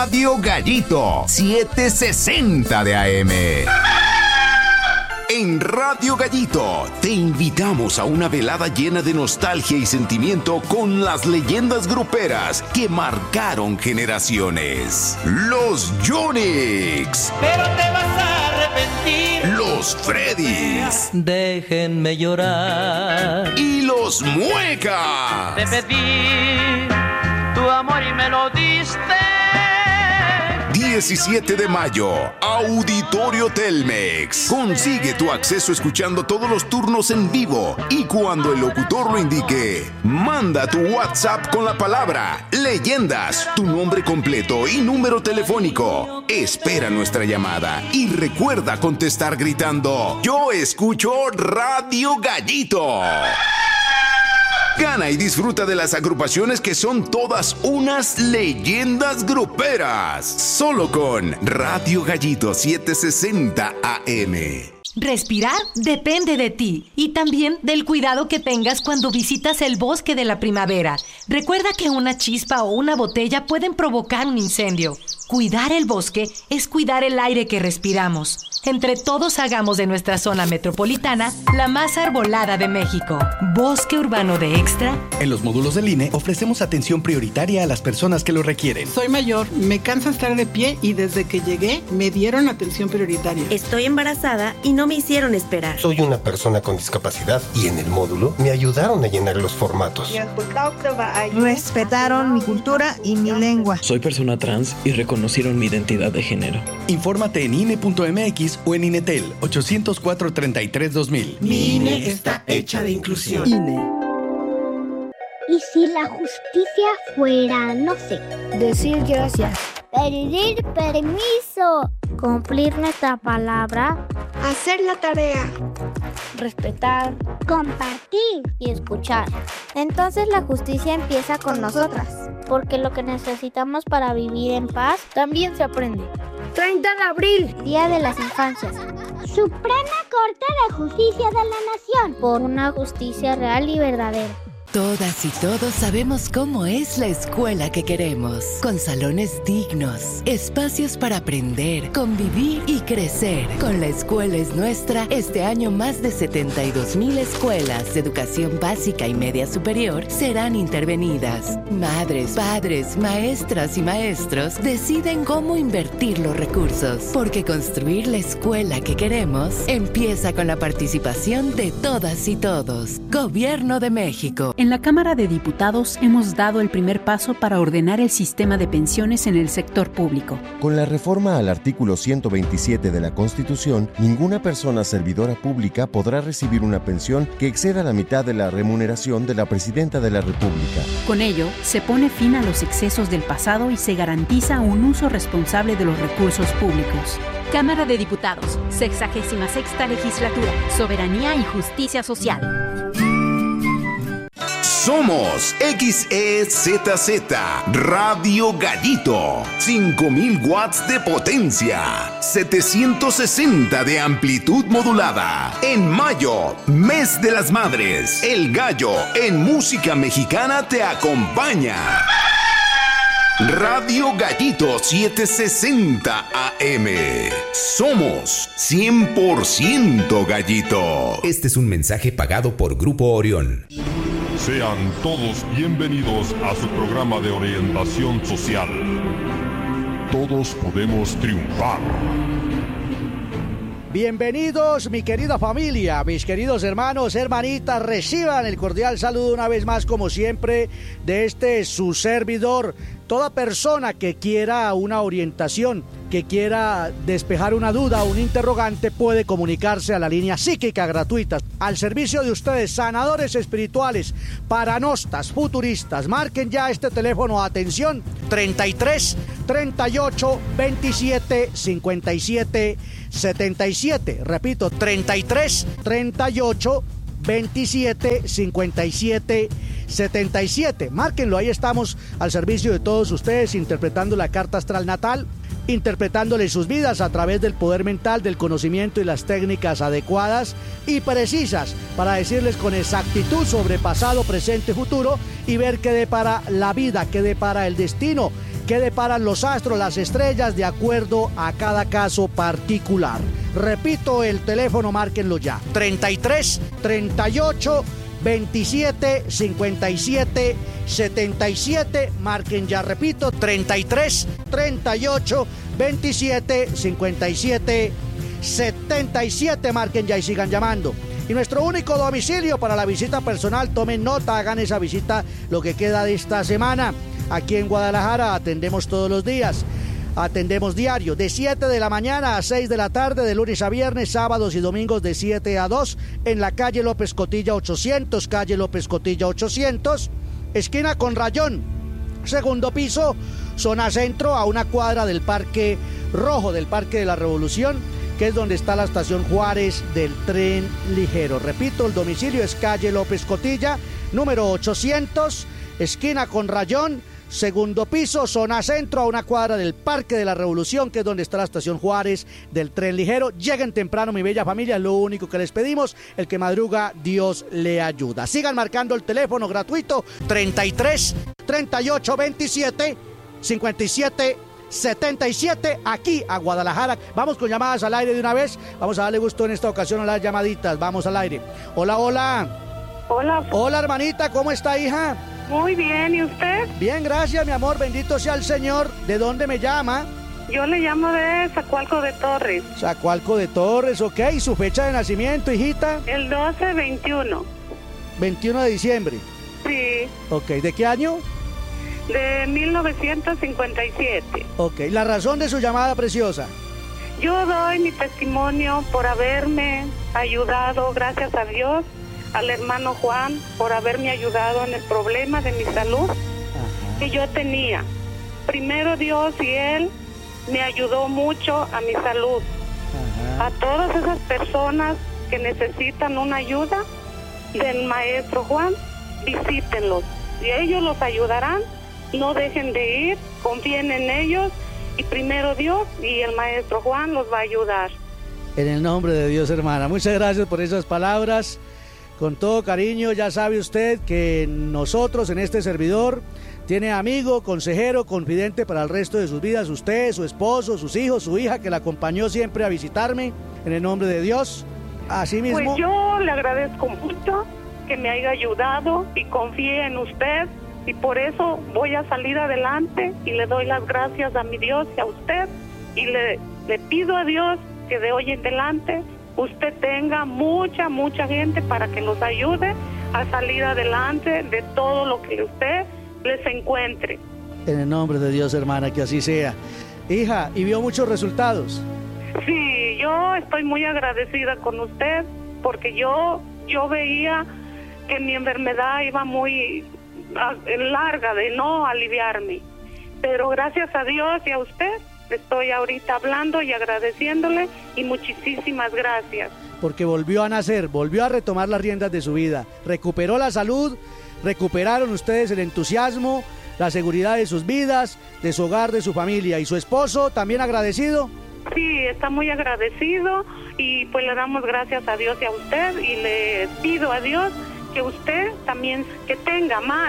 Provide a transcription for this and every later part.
Radio Gallito 760 de AM. En Radio Gallito te invitamos a una velada llena de nostalgia y sentimiento con las leyendas gruperas que marcaron generaciones. Los Yonix. Pero te vas a arrepentir. Los Freddys. Déjenme llorar. Y los Muecas. Te pedí tu amor y me lo diste. 17 de mayo, Auditorio Telmex. Consigue tu acceso escuchando todos los turnos en vivo y cuando el locutor lo indique, manda tu WhatsApp con la palabra Leyendas, tu nombre completo y número telefónico. Espera nuestra llamada y recuerda contestar gritando: yo escucho Radio Gallito. Gana y disfruta de las agrupaciones que son todas unas leyendas gruperas. Solo con Radio Gallito 760 AM. Respirar depende de ti y también del cuidado que tengas cuando visitas el bosque de la primavera. Recuerda que una chispa o una botella pueden provocar un incendio. Cuidar el bosque es cuidar el aire que respiramos. Entre todos hagamos de nuestra zona metropolitana la más arbolada de México. Bosque Urbano de Extra. En los módulos del INE ofrecemos atención prioritaria a las personas que lo requieren. Soy mayor, me cansa estar de pie y desde que llegué me dieron atención prioritaria. Estoy embarazada y no me hicieron esperar. Soy una persona con discapacidad y en el módulo me ayudaron a llenar los formatos. Respetaron mi cultura y mi lengua. Soy persona trans y reconocieron mi identidad de género. Infórmate en INE.mx o en INETEL 804-33-2000. Mi INE está hecha de inclusión. INE. ¿Y si la justicia fuera, no sé, decir gracias, pedir permiso, cumplir nuestra palabra, hacer la tarea, respetar, compartir y escuchar? Entonces la justicia empieza con nosotras, porque lo que necesitamos para vivir en paz también se aprende. 30 de abril, Día de las Infancias. Suprema Corte de Justicia de la Nación, por una justicia real y verdadera. Todas y todos sabemos cómo es la escuela que queremos, con salones dignos, espacios para aprender, convivir y crecer. Con La Escuela es Nuestra, este año más de 72,000 escuelas de educación básica y media superior serán intervenidas. Madres, padres, maestras y maestros deciden cómo invertir los recursos, porque construir la escuela que queremos empieza con la participación de todas y todos. Gobierno de México. En la Cámara de Diputados hemos dado el primer paso para ordenar el sistema de pensiones en el sector público. Con la reforma al artículo 127 de la Constitución, ninguna persona servidora pública podrá recibir una pensión que exceda la mitad de la remuneración de la Presidenta de la República. Con ello, se pone fin a los excesos del pasado y se garantiza un uso responsable de los recursos públicos. Cámara de Diputados, 66ª Legislatura, Soberanía y Justicia Social. Somos XEZZ Radio Gallito, 5,000 watts de potencia, 760 de amplitud modulada. En mayo, mes de las madres, El Gallo en música mexicana te acompaña. Radio Gallito 760 AM. Somos 100% Gallito. Este es un mensaje pagado por Grupo Orión. Sean todos bienvenidos a su programa de orientación social. Todos podemos triunfar. Bienvenidos, mi querida familia, mis queridos hermanos, hermanitas, reciban el cordial saludo una vez más, como siempre, de su servidor. Toda persona que quiera una orientación, que quiera despejar una duda o un interrogante, puede comunicarse a la línea psíquica gratuita, al servicio de ustedes, sanadores espirituales, paranostas, futuristas. Marquen ya este teléfono, atención, 33 38 27 57 77. Repito, 33 38 27 57 77. Márquenlo, ahí estamos al servicio de todos ustedes, interpretando la carta astral natal, interpretándole sus vidas a través del poder mental, del conocimiento y las técnicas adecuadas y precisas para decirles con exactitud sobre pasado, presente, futuro y ver qué depara la vida, qué depara el destino, qué deparan los astros, las estrellas, de acuerdo a cada caso particular. Repito el teléfono, márquenlo ya. 33 38 27 57 77. Marquen ya, repito, 33 38 27 57 77. Marquen ya y sigan llamando. Y nuestro único domicilio para la visita personal, tomen nota, hagan esa visita lo que queda de esta semana. Aquí en Guadalajara atendemos todos los días. Atendemos diario, de 7 de la mañana a 6 de la tarde, de lunes a viernes, sábados y domingos de 7 a 2, en la calle López Cotilla 800, calle López Cotilla 800, esquina con Rayón, segundo piso, zona centro, a una cuadra del Parque Rojo, del Parque de la Revolución, que es donde está la estación Juárez del tren ligero. Repito, el domicilio es calle López Cotilla, número 800, esquina con Rayón, segundo piso, zona centro, a una cuadra del Parque de la Revolución, que es donde está la estación Juárez del tren ligero. Lleguen temprano, mi bella familia, es lo único que les pedimos. El que madruga, Dios le ayuda. Sigan marcando el teléfono gratuito 33 38 27 57 77, aquí a Guadalajara. Vamos con llamadas al aire de una vez. Vamos a darle gusto en esta ocasión a las llamaditas. Vamos al aire. Hola, hola. Hola. Hola, hermanita, ¿cómo está, hija? Muy bien, ¿y usted? Bien, gracias, mi amor, bendito sea el Señor. ¿De dónde me llama? Yo le llamo de Zacualco de Torres. Zacualco de Torres, ok. ¿Y su fecha de nacimiento, hijita? El 12-21. 21 de diciembre. Sí. Ok, ¿de qué año? De 1957. Ok, ¿la razón de su llamada, preciosa? Yo doy mi testimonio por haberme ayudado, gracias a Dios, al hermano Juan, por haberme ayudado en el problema de mi salud. Ajá. Que yo tenía. Primero Dios y Él me ayudó mucho a mi salud. Ajá. A todas esas personas que necesitan una ayuda del maestro Juan, visítenlos. Y ellos los ayudarán. No dejen de ir, confíen en ellos y primero Dios y el maestro Juan los va a ayudar. En el nombre de Dios, hermana. Muchas gracias por esas palabras. Con todo cariño, ya sabe usted que nosotros en este servidor tiene amigo, consejero, confidente para el resto de sus vidas. Usted, su esposo, sus hijos, su hija que la acompañó siempre a visitarme. En el nombre de Dios. Así mismo. Pues yo le agradezco mucho que me haya ayudado y confíe en usted. Y por eso voy a salir adelante y le doy las gracias a mi Dios y a usted. Y le pido a Dios que de hoy en adelante usted tenga mucha gente para que nos ayude a salir adelante de todo lo que usted les encuentre. En el nombre de Dios, hermana, que así sea. Hija, ¿y vio muchos resultados? Sí, yo estoy muy agradecida con usted porque yo veía que mi enfermedad iba muy larga de no aliviarme, pero gracias a Dios y a usted estoy ahorita hablando y agradeciéndole y muchísimas gracias. Porque volvió a nacer, volvió a retomar las riendas de su vida, recuperó la salud, recuperaron ustedes el entusiasmo, la seguridad de sus vidas, de su hogar, de su familia. ¿Y su esposo también agradecido? Sí, está muy agradecido y pues le damos gracias a Dios y a usted y le pido a Dios que usted también que tenga más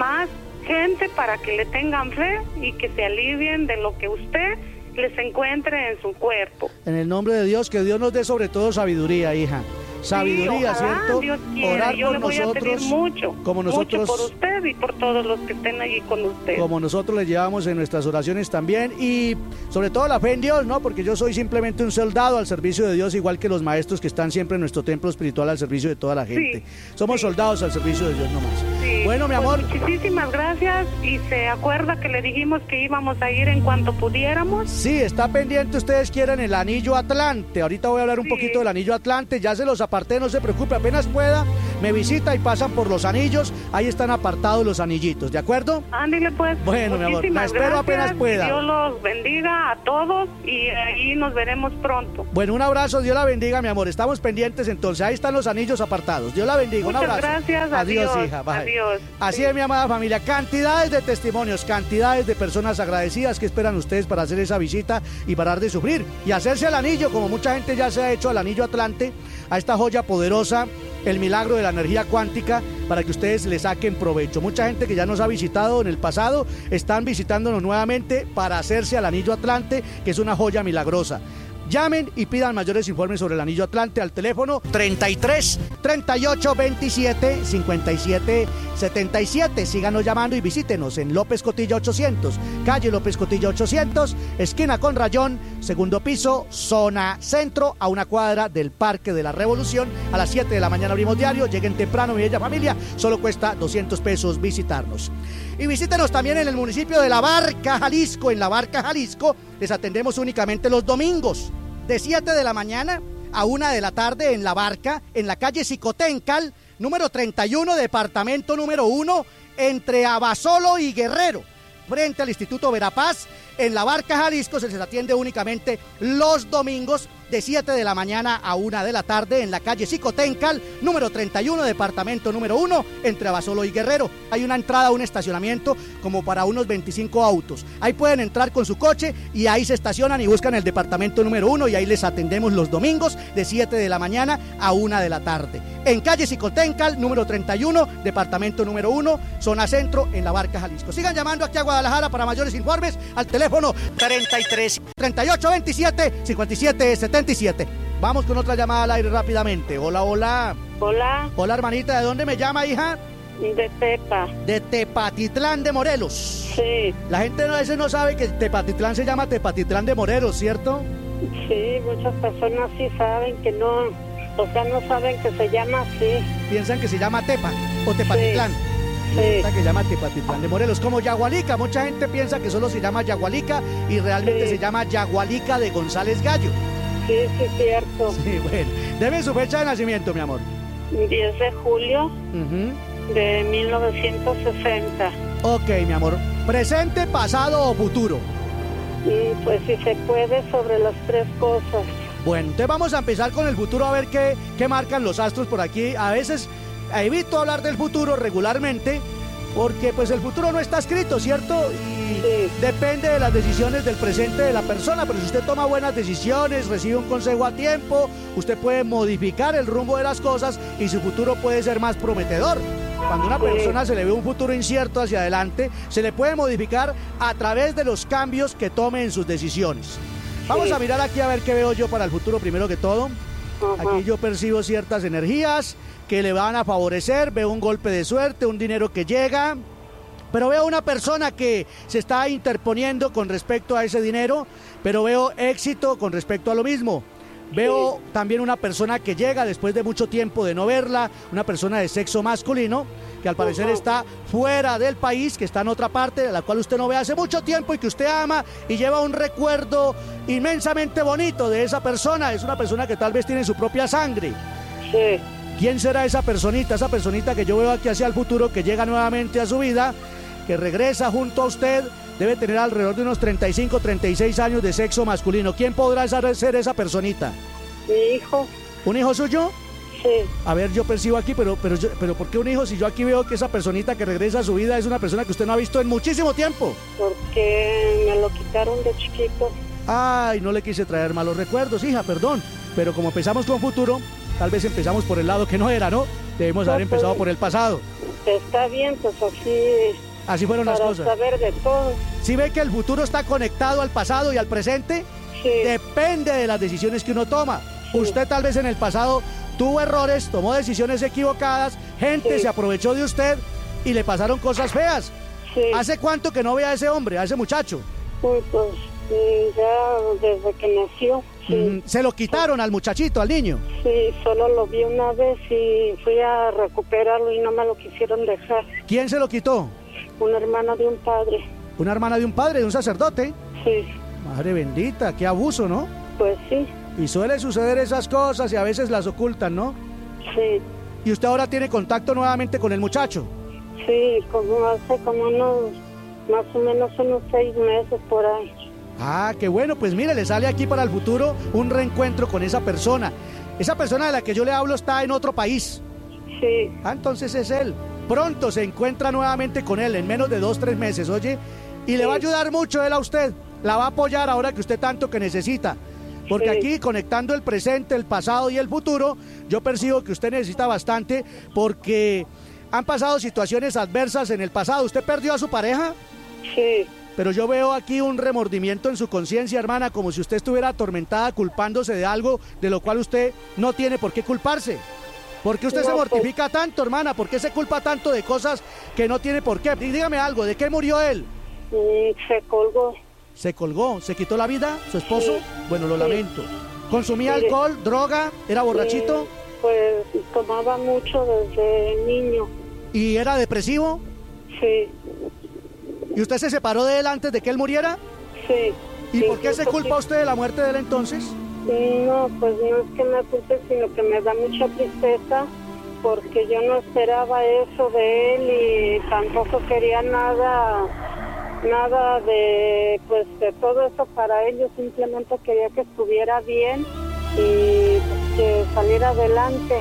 gente para que le tengan fe y que se alivien de lo que usted les encuentre en su cuerpo. En el nombre de Dios, que Dios nos dé sobre todo sabiduría, hija. Sabiduría, sí, ojalá, ¿cierto? Dios quiera. Orar yo por le voy nosotros, a pedir mucho por usted y por todos los que estén allí con usted. Como nosotros le llevamos en nuestras oraciones también, y sobre todo la fe en Dios, ¿no? Porque yo soy simplemente un soldado al servicio de Dios, igual que los maestros que están siempre en nuestro templo espiritual al servicio de toda la gente. Somos soldados al servicio de Dios nomás. Sí. Bueno, mi amor. Pues muchísimas gracias, y se acuerda que le dijimos que íbamos a ir en cuanto pudiéramos. Sí, está pendiente, ustedes quieren el Anillo Atlante. Ahorita voy a hablar un poquito del Anillo Atlante, ya se los aparté, no se preocupe, apenas pueda, me visita y pasan por los anillos, ahí están apartados los anillitos, ¿de acuerdo? Ándale pues. Bueno, mi amor, la espero apenas pueda. Dios los bendiga a todos y ahí nos veremos pronto. Bueno, un abrazo, Dios la bendiga, mi amor, estamos pendientes entonces, ahí están los anillos apartados, Dios la bendiga, muchas un abrazo. Gracias, adiós, hija, bye. Adiós. Así es, mi amada familia, cantidades de testimonios, cantidades de personas agradecidas que esperan ustedes para hacer esa visita y parar de sufrir y hacerse el anillo, como mucha gente ya se ha hecho al Anillo Atlante, a esta joya poderosa el milagro de la energía cuántica para que ustedes le saquen provecho. Mucha gente que ya nos ha visitado en el pasado están visitándonos nuevamente para hacerse al Anillo Atlante, que es una joya milagrosa. Llamen y pidan mayores informes sobre el Anillo Atlante al teléfono 33 38 27 57 77. Síganos llamando y visítenos en López Cotilla 800, calle López Cotilla 800, esquina con Rayón, segundo piso, zona centro, a una cuadra del Parque de la Revolución. A las 7 de la mañana abrimos diario. Lleguen temprano, mi bella familia. Solo cuesta 200 pesos visitarnos. Y visítenos también en el municipio de La Barca, Jalisco. En La Barca, Jalisco, les atendemos únicamente los domingos, de 7 de la mañana a 1 de la tarde en La Barca, en la calle Xicoténcal, número 31, departamento número 1, entre Abasolo y Guerrero, frente al Instituto Verapaz. En La Barca, Jalisco, se les atiende únicamente los domingos, de 7 de la mañana a 1 de la tarde en la calle Xicoténcal, número 31, departamento número 1, entre Abasolo y Guerrero. Hay una entrada a un estacionamiento como para unos 25 autos. Ahí pueden entrar con su coche y ahí se estacionan y buscan el departamento número 1 y ahí les atendemos los domingos de 7 de la mañana a 1 de la tarde. En calle Xicoténcal, número 31, departamento número 1, zona centro, en La Barca, Jalisco. Sigan llamando aquí a Guadalajara para mayores informes al teléfono 33 38 27 57 77. Vamos con otra llamada al aire rápidamente. Hola, hola. Hola. Hola, hermanita. ¿De dónde me llama, hija? De Tepa. De Tepatitlán de Morelos. Sí. La gente a veces no sabe que Tepatitlán se llama Tepatitlán de Morelos, ¿cierto? Sí, muchas personas sí saben que no, o sea, no saben que se llama así. Piensan que se llama Tepa o Tepatitlán. Sí. Que se llama Tepatitlán de Morelos, como Yagualica. Mucha gente piensa que solo se llama Yagualica y realmente se llama Yagualica de González Gallo. Sí, sí, cierto. Sí, bueno. Deme su fecha de nacimiento, mi amor. 10 de julio de 1960. Ok, mi amor. ¿Presente, pasado o futuro? Pues si se puede, sobre las 3 cosas. Bueno, entonces vamos a empezar con el futuro a ver qué marcan los astros por aquí. A veces evito hablar del futuro regularmente porque pues el futuro no está escrito, ¿cierto? Y depende de las decisiones del presente de la persona, pero si usted toma buenas decisiones, recibe un consejo a tiempo, usted puede modificar el rumbo de las cosas y su futuro puede ser más prometedor. Cuando a una persona se le ve un futuro incierto hacia adelante, se le puede modificar a través de los cambios que tome en sus decisiones. Vamos a mirar aquí a ver qué veo yo para el futuro primero que todo. Aquí yo percibo ciertas energías que le van a favorecer, veo un golpe de suerte, un dinero que llega, pero veo una persona que se está interponiendo con respecto a ese dinero, pero veo éxito con respecto a lo mismo. Veo también una persona que llega después de mucho tiempo de no verla, una persona de sexo masculino, que al parecer está fuera del país, que está en otra parte, de la cual usted no ve hace mucho tiempo y que usted ama y lleva un recuerdo inmensamente bonito de esa persona. Es una persona que tal vez tiene su propia sangre. Sí. ¿Quién será esa personita que yo veo aquí hacia el futuro, que llega nuevamente a su vida, que regresa junto a usted? Debe tener alrededor de unos 35, 36 años de sexo masculino. ¿Quién podrá ser esa personita? Mi hijo. ¿Un hijo suyo? Sí. A ver, yo percibo aquí, pero ¿por qué un hijo si yo aquí veo que esa personita que regresa a su vida es una persona que usted no ha visto en muchísimo tiempo? Porque me lo quitaron de chiquito. Ay, no le quise traer malos recuerdos, hija, perdón. Pero como empezamos con futuro, tal vez empezamos por el lado que no era, ¿no? Debemos haber empezado por el pasado. Está bien, pues así fueron las cosas. Para saber de todo. ¿Sí ve que el futuro está conectado al pasado y al presente? Sí. Depende de las decisiones que uno toma. Sí. Usted tal vez en el pasado tuvo errores, tomó decisiones equivocadas, gente se aprovechó de usted y le pasaron cosas feas. Sí. ¿Hace cuánto que no ve a ese hombre, a ese muchacho? Pues ya desde que nació. Sí. ¿Se lo quitaron al muchachito, al niño? Sí, solo lo vi una vez y fui a recuperarlo y no me lo quisieron dejar. ¿Quién se lo quitó? Una hermana de un padre. ¿Una hermana de un padre, de un sacerdote? Sí. Madre bendita, qué abuso, ¿no? Pues sí. Y suele suceder esas cosas y a veces las ocultan, ¿no? Sí. ¿Y usted ahora tiene contacto nuevamente con el muchacho? Sí, hace unos, más o menos unos 6 meses por ahí. Ah, qué bueno, pues mire, le sale aquí para el futuro un reencuentro con esa persona. Esa persona de la que yo le hablo está en otro país. Sí. Ah, entonces es él. Pronto se encuentra nuevamente con él, en menos de 2-3 meses, oye, y le va a ayudar mucho él a usted. La va a apoyar ahora que usted tanto que necesita. Porque aquí, conectando el presente, el pasado y el futuro, yo percibo que usted necesita bastante porque han pasado situaciones adversas en el pasado. ¿Usted perdió a su pareja? Sí. Pero yo veo aquí un remordimiento en su conciencia, hermana, como si usted estuviera atormentada culpándose de algo de lo cual usted no tiene por qué culparse. ¿Por qué usted se mortifica tanto, hermana? ¿Por qué se culpa tanto de cosas que no tiene por qué? Dígame algo, ¿de qué murió él? Se colgó. ¿Se colgó? ¿Se quitó la vida su esposo? Sí. Bueno, lo lamento. ¿Consumía alcohol, droga? ¿Era borrachito? Pues tomaba mucho desde niño. ¿Y era depresivo? Sí. ¿Y usted se separó de él antes de que él muriera? Sí. ¿Y por qué se culpa usted de la muerte de él entonces? No, pues no es que me culpe, sino que me da mucha tristeza porque yo no esperaba eso de él y tampoco quería nada de todo eso para él. Yo simplemente quería que estuviera bien y que saliera adelante.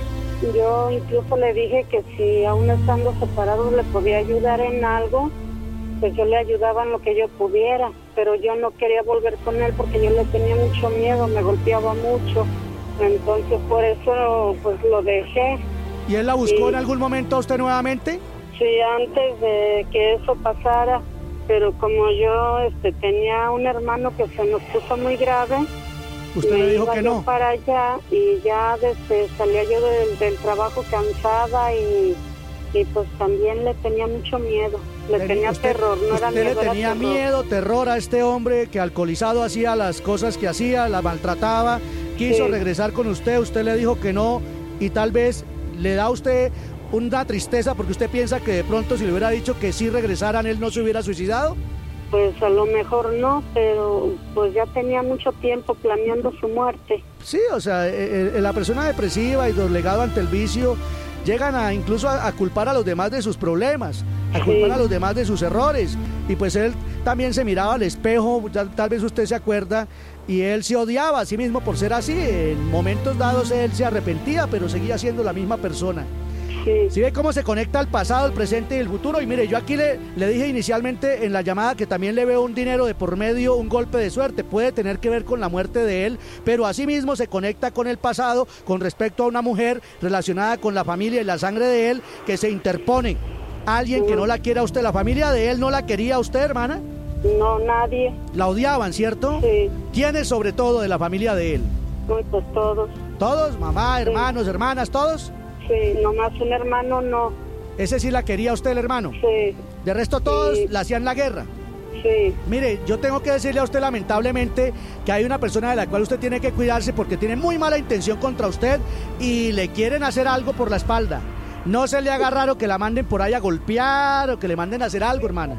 Yo incluso le dije que si aún estando separados le podía ayudar en algo, pues yo le ayudaba en lo que yo pudiera, pero yo no quería volver con él porque yo le tenía mucho miedo, me golpeaba mucho, entonces por eso pues lo dejé. ¿Y él la buscó en algún momento a usted nuevamente? Sí, antes de que eso pasara, pero como yo tenía un hermano que se nos puso muy grave, ¿usted le dijo que no? Para allá y ya salía yo del trabajo cansada y pues también le tenía mucho miedo, le tenía terror, no era miedo. ¿Usted le tenía miedo, terror a este hombre que alcoholizado hacía las cosas que hacía, la maltrataba, quiso regresar con usted, usted le dijo que no y tal vez le da a usted una tristeza porque usted piensa que de pronto si le hubiera dicho que sí regresaran él no se hubiera suicidado? Pues a lo mejor no, pero pues ya tenía mucho tiempo planeando su muerte. Sí, o sea, la persona depresiva y doblegado ante el vicio llegan incluso a culpar a los demás de sus problemas, a culpar a los demás de sus errores. Y pues él también se miraba al espejo, tal vez usted se acuerda, y él se odiaba a sí mismo por ser así. En momentos dados él se arrepentía, pero seguía siendo la misma persona. ¿Sí ve cómo se conecta el pasado, el presente y el futuro? Y mire, yo aquí le dije inicialmente en la llamada que también le veo un dinero de por medio, un golpe de suerte. Puede tener que ver con la muerte de él, pero asimismo se conecta con el pasado con respecto a una mujer relacionada con la familia y la sangre de él que se interpone. Alguien que no la quiera a usted. ¿La familia de él no la quería a usted, hermana? No, nadie. ¿La odiaban, cierto? Sí. ¿Quiénes sobre todo de la familia de él? Pues todos. ¿Todos? ¿Mamá, hermanos, hermanas, todos? Sí, nomás un hermano no. ¿Ese sí la quería usted, el hermano? Sí. ¿De resto todos la hacían la guerra? Sí. Mire, yo tengo que decirle a usted lamentablemente que hay una persona de la cual usted tiene que cuidarse porque tiene muy mala intención contra usted y le quieren hacer algo por la espalda. No se le haga raro que la manden por ahí a golpear o que le manden a hacer algo, hermana.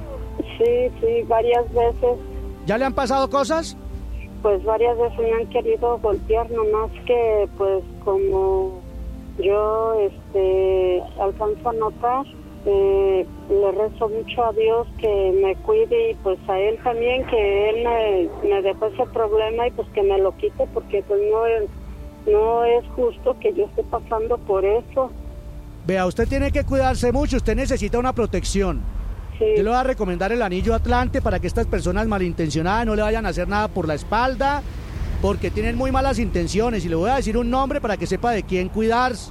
Sí, varias veces. ¿Ya le han pasado cosas? Pues varias veces me han querido golpear, nomás que pues como yo alcanzo a notar, le rezo mucho a Dios que me cuide y pues a él también, que él me dejó ese problema y pues que me lo quite porque pues no es justo que yo esté pasando por eso. Vea, usted tiene que cuidarse mucho, usted necesita una protección. Sí. Yo le voy a recomendar el anillo Atlante para que estas personas malintencionadas no le vayan a hacer nada por la espalda, porque tienen muy malas intenciones. Y le voy a decir un nombre para que sepa de quién cuidarse.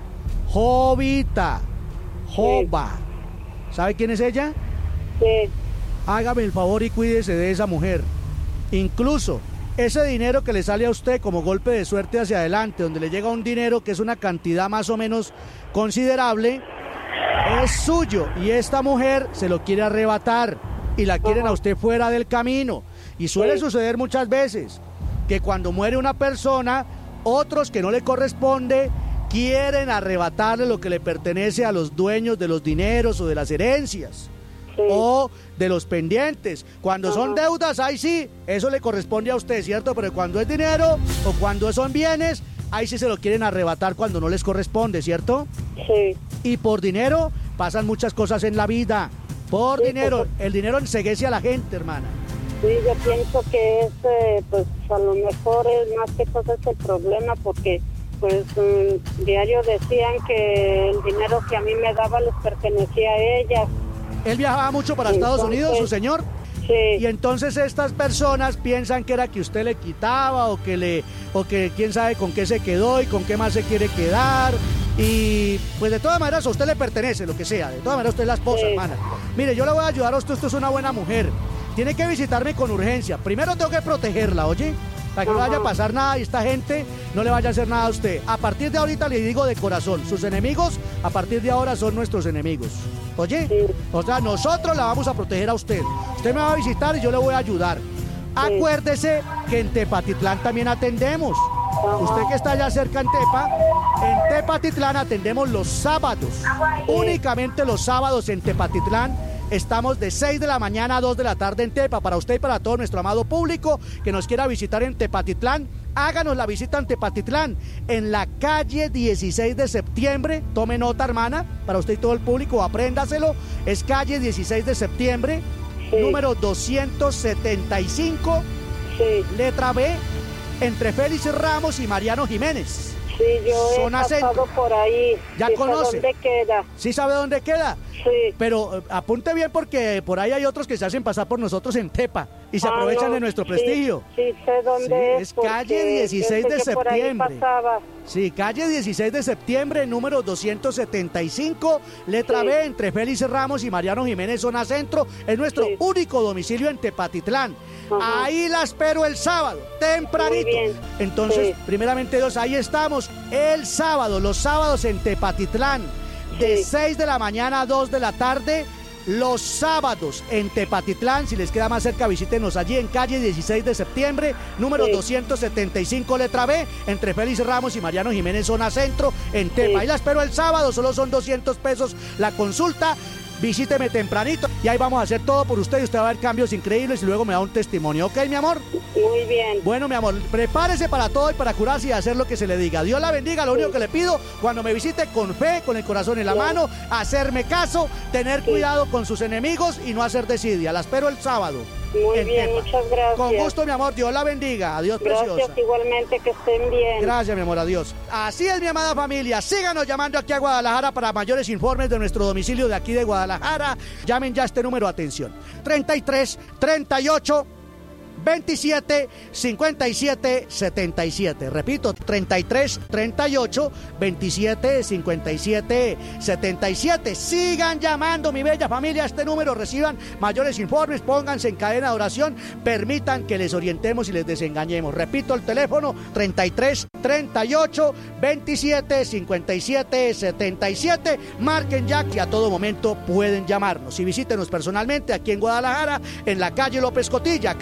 Jovita. Jova. Sí. ¿Sabe quién es ella? Sí. Hágame el favor y cuídese de esa mujer. Incluso ese dinero que le sale a usted como golpe de suerte hacia adelante, donde le llega un dinero que es una cantidad más o menos considerable, es suyo y esta mujer se lo quiere arrebatar y la quieren a usted fuera del camino. Y suele suceder muchas veces que cuando muere una persona, otros que no le corresponde quieren arrebatarle lo que le pertenece a los dueños de los dineros o de las herencias o de los pendientes. Cuando son deudas, ahí sí, eso le corresponde a usted, ¿cierto? Pero cuando es dinero o cuando son bienes, ahí sí se lo quieren arrebatar cuando no les corresponde, ¿cierto? Sí. Y por dinero pasan muchas cosas en la vida. Por dinero, el dinero enceguece a la gente, hermana. Sí, yo pienso que pues a lo mejor es más que cosas el problema, porque pues diario decían que el dinero que a mí me daba les pertenecía a ellas. ¿Él viajaba mucho para Estados Unidos, su señor? Sí. Y entonces estas personas piensan que era que usted le quitaba o que quién sabe con qué se quedó y con qué más se quiere quedar. Y pues de todas maneras a usted le pertenece, lo que sea. De todas maneras usted es la esposa, hermana. Mire, yo le voy a ayudar a usted es una buena mujer. Tiene que visitarme con urgencia. Primero tengo que protegerla, ¿oye? Para que no vaya a pasar nada y esta gente no le vaya a hacer nada a usted. A partir de ahorita le digo de corazón, sus enemigos a partir de ahora son nuestros enemigos. ¿Oye? Sí. O sea, nosotros la vamos a proteger a usted. Usted me va a visitar y yo le voy a ayudar. Sí. Acuérdese que en Tepatitlán también atendemos. Usted que está allá cerca en Tepatitlán atendemos los sábados. Únicamente los sábados en Tepatitlán. Estamos de 6 de la mañana a 2 de la tarde en Tepa. Para usted y para todo nuestro amado público que nos quiera visitar en Tepatitlán, háganos la visita en Tepatitlán, en la calle 16 de septiembre. Tome nota, hermana, para usted y todo el público, apréndaselo. Es calle 16 de septiembre, sí. Número 275, sí. Letra B, entre Félix Ramos y Mariano Jiménez. Sí, yo he pasado por ahí. ¿Ya conoce? ¿Dónde queda? ¿Sí sabe dónde queda? Sí. Pero apunte bien porque por ahí hay otros que se hacen pasar por nosotros en Tepa y se aprovechan de nuestro prestigio. Sí, sé dónde es calle 16 de septiembre. Sí, calle 16 de septiembre, número 275, letra B, entre Félix Ramos y Mariano Jiménez, zona centro. Es nuestro único domicilio en Tepatitlán. Ahí la espero el sábado, tempranito. Entonces, primeramente Dios, ahí estamos el sábado, los sábados en Tepatitlán, de 6 de la mañana a 2 de la tarde. Los sábados en Tepatitlán, si les queda más cerca, visítenos allí en calle 16 de septiembre, número 275, letra B, entre Félix Ramos y Mariano Jiménez, zona centro, en Tepa. Ahí la espero el sábado, solo son 200 pesos la consulta. Visíteme tempranito y ahí vamos a hacer todo por usted y usted va a ver cambios increíbles y luego me da un testimonio. ¿Ok, mi amor? Muy bien. Bueno, mi amor, prepárese para todo y para curarse y hacer lo que se le diga. Dios la bendiga. Lo único que le pido, cuando me visite, con fe, con el corazón en la mano, hacerme caso, tener cuidado con sus enemigos y no hacer desidia. La espero el sábado. Muy bien, Tepa. Muchas gracias. Con gusto, mi amor, Dios la bendiga. Adiós, preciosa. Gracias, igualmente, que estén bien. Gracias, mi amor, adiós. Así es, mi amada familia. Síganos llamando aquí a Guadalajara para mayores informes de nuestro domicilio de aquí de Guadalajara. Llamen ya este número, atención. 33 38 27 57 77. Repito, 33 38 27 57 77. Sigan llamando, mi bella familia, a este número. Reciban mayores informes, pónganse en cadena de oración, permitan que les orientemos y les desengañemos. Repito, el teléfono 33 38 27 57 77. Marquen ya que a todo momento pueden llamarnos y visítenos personalmente aquí en Guadalajara, en la calle López Cotilla,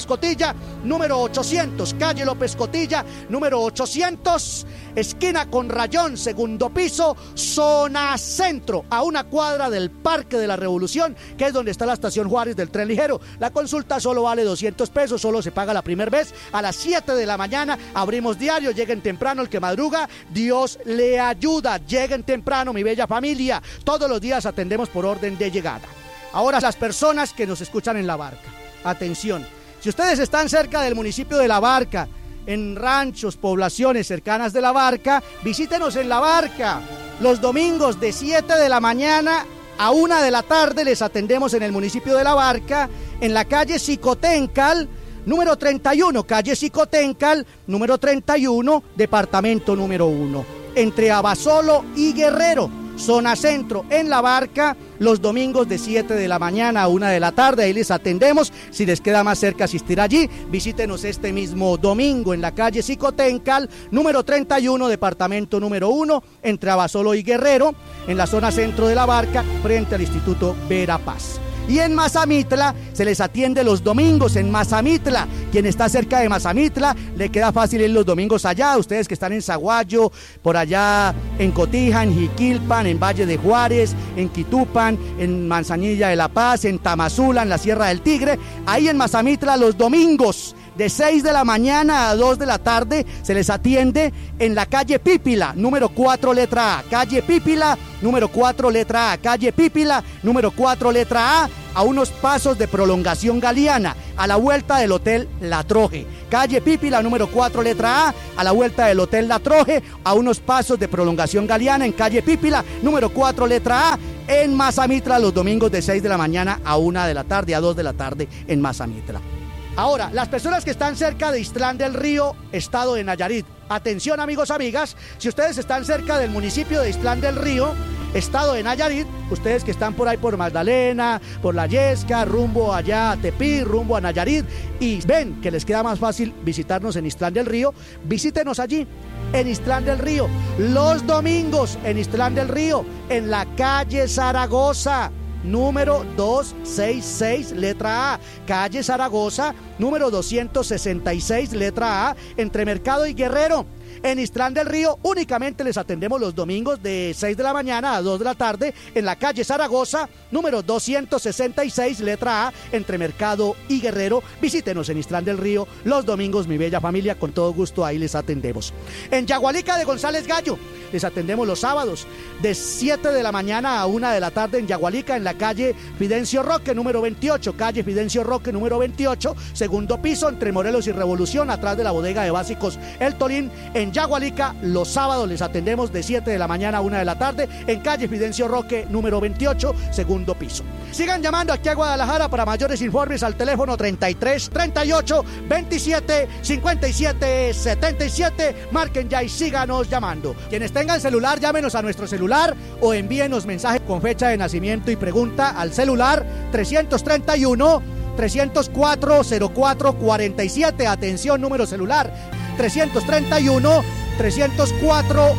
número 800, calle López Cotilla, número 800, esquina con Rayón, segundo piso, zona centro, a una cuadra del Parque de la Revolución, que es donde está la estación Juárez del tren ligero. La consulta solo vale 200 pesos, solo se paga la primera vez. A las 7 de la mañana abrimos diario, lleguen temprano, el que madruga, Dios le ayuda. Lleguen temprano, mi bella familia, todos los días atendemos por orden de llegada. Ahora, las personas que nos escuchan en La Barca, atención. Si ustedes están cerca del municipio de La Barca, en ranchos, poblaciones cercanas de La Barca, visítenos en La Barca. Los domingos de 7 de la mañana a 1 de la tarde les atendemos en el municipio de La Barca, en la calle Xicoténcal, número 31, calle Xicoténcal, número 31, departamento número 1, entre Abasolo y Guerrero. Zona centro, en La Barca, los domingos de 7 de la mañana a 1 de la tarde, ahí les atendemos. Si les queda más cerca asistir allí, visítenos este mismo domingo en la calle Xicoténcal, número 31, departamento número 1, entre Abasolo y Guerrero, en la zona centro de La Barca, frente al Instituto Verapaz. Y en Mazamitla se les atiende los domingos en Mazamitla. Quien está cerca de Mazamitla, le queda fácil ir los domingos allá. Ustedes que están en Zaguayo, por allá en Cotija, en Jiquilpan, en Valle de Juárez, en Quitupan, en Manzanilla de la Paz, en Tamazula, en la Sierra del Tigre. Ahí en Mazamitla los domingos de 6 de la mañana a 2 de la tarde se les atiende en la calle Pípila, número 4, letra A. Calle Pípila, número 4, letra A. Calle Pípila, número 4, letra A unos pasos de Prolongación Galeana, a la vuelta del Hotel La Troje. Calle Pípila, número 4, letra a la vuelta del Hotel La Troje, a unos pasos de Prolongación Galeana, en calle Pípila, número 4, letra A, en Mazamitla los domingos de 6 de la mañana a 1 de la tarde, a 2 de la tarde en Mazamitla. Ahora, las personas que están cerca de Ixtlán del Río, estado de Nayarit. Atención, amigos, amigas, si ustedes están cerca del municipio de Ixtlán del Río, estado de Nayarit, ustedes que están por ahí por Magdalena, por La Yesca, rumbo allá a Tepí, rumbo a Nayarit, y ven que les queda más fácil visitarnos en Ixtlán del Río, visítenos allí, en Ixtlán del Río, los domingos en Ixtlán del Río, en la calle Zaragoza, número 266, letra A, calle Zaragoza, número 266, letra A, entre Mercado y Guerrero. En Ixtlán del Río únicamente les atendemos los domingos de 6 de la mañana a 2 de la tarde en la calle Zaragoza, número 266, letra A, entre Mercado y Guerrero. Visítenos en Ixtlán del Río los domingos, mi bella familia, con todo gusto ahí les atendemos. En Yagualica de González Gallo les atendemos los sábados de 7 de la mañana a 1 de la tarde en Yagualica, en la calle Fidencio Roque, número 28, calle Fidencio Roque, número 28, segundo piso, entre Morelos y Revolución, atrás de la bodega de básicos El Tolín. En Yagualica, los sábados les atendemos de 7 de la mañana a 1 de la tarde en calle Fidencio Roque, número 28, segundo piso. Sigan llamando aquí a Guadalajara para mayores informes al teléfono 33 38 27 57 77. Marquen ya y síganos llamando. Quienes tengan celular, llámenos a nuestro celular o envíenos mensaje con fecha de nacimiento y pregunta al celular 331 304 0447. Atención, número celular 331 304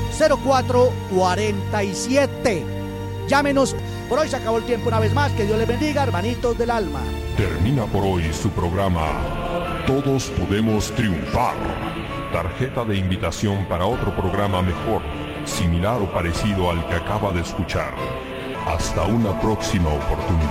0447. Llámenos. Por hoy se acabó el tiempo una vez más. Que Dios les bendiga, hermanitos del alma. Termina por hoy su programa Todos Podemos Triunfar. Tarjeta de invitación para otro programa mejor, similar o parecido al que acaba de escuchar. Hasta una próxima oportunidad.